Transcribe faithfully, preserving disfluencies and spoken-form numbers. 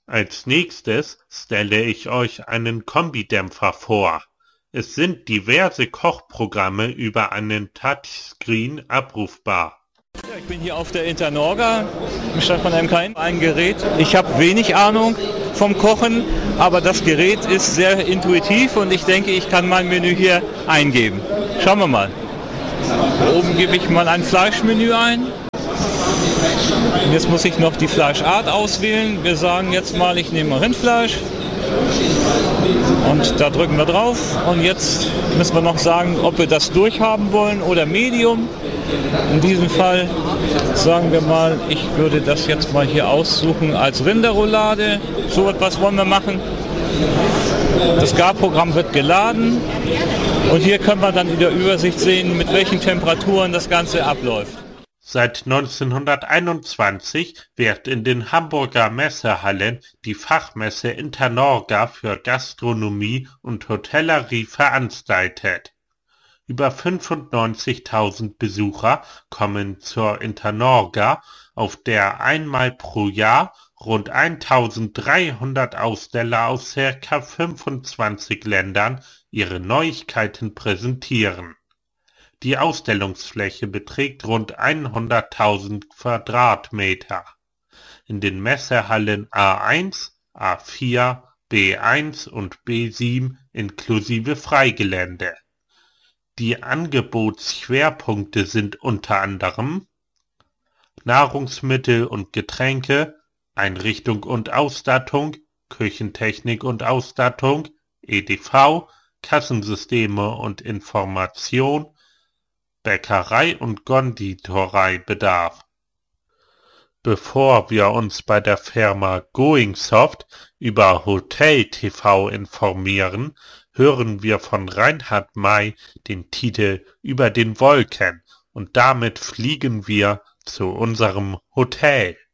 Als nächstes stelle ich euch einen Kombidämpfer vor. Es sind diverse Kochprogramme über einen Touchscreen abrufbar. Ja, ich bin hier auf der Internorga im Stadtpark Kein. Ein Gerät. Ich habe wenig Ahnung vom Kochen, aber das Gerät ist sehr intuitiv und ich denke, ich kann mein Menü hier eingeben. Schauen wir mal. Oben gebe ich mal ein Fleischmenü ein. Und jetzt muss ich noch die Fleischart auswählen. Wir sagen jetzt mal, ich nehme Rindfleisch. Und da drücken wir drauf. Und jetzt müssen wir noch sagen, ob wir das durchhaben wollen oder Medium. In diesem Fall sagen wir mal, ich würde das jetzt mal hier aussuchen als Rinderroulade. So etwas wollen wir machen. Das Garprogramm wird geladen. Und hier können wir dann in der Übersicht sehen, mit welchen Temperaturen das Ganze abläuft. Seit neunzehnhunderteinundzwanzig wird in den Hamburger Messehallen die Fachmesse Internorga für Gastronomie und Hotellerie veranstaltet. Über fünfundneunzigtausend Besucher kommen zur Internorga, auf der einmal pro Jahr rund eintausenddreihundert Aussteller aus ca. fünfundzwanzig Ländern ihre Neuigkeiten präsentieren. Die Ausstellungsfläche beträgt rund hunderttausend Quadratmeter. In den Messehallen A eins, A vier, B eins und B sieben inklusive Freigelände. Die Angebotsschwerpunkte sind unter anderem Nahrungsmittel und Getränke, Einrichtung und Ausstattung, Küchentechnik und Ausstattung, E D V, Kassensysteme und Information, Bäckerei und Konditoreibedarf. Bevor wir uns bei der Firma Goingsoft über Hotel T V informieren, hören wir von Reinhard May den Titel Über den Wolken und damit fliegen wir zu unserem Hotel.